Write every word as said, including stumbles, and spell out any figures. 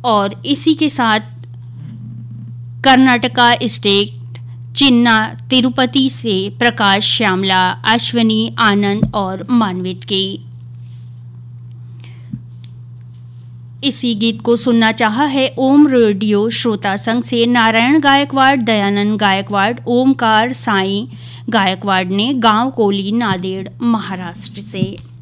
और इसी के साथ कर्नाटका स्टेट चिन्ना तिरुपति से प्रकाश श्यामला, अश्वनी आनंद और मानवित के। इसी गीत को सुनना चाहा है ओम रेडियो श्रोता संघ से नारायण गायकवाड़, दयानंद गायकवाड़, ओमकार साईं गायकवाड़ ने गांव कोली नादेड़ महाराष्ट्र से।